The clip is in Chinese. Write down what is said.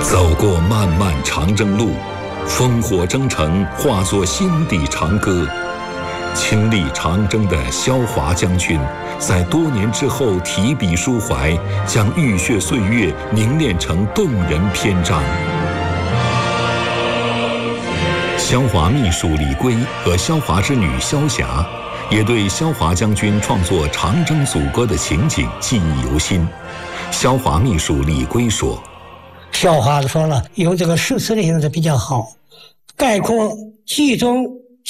走过漫漫长征路，烽火征程化作心底长歌。亲历长征的萧华将军，在多年之后提笔抒怀，将浴血岁月凝练成动人篇章。萧华秘书李圭和萧华之女萧霞，也对萧华将军创作长征阻歌的情景记忆犹新。萧华秘书李圭说：“ 萧华说了，用这个诗词的形式比较好，概括其中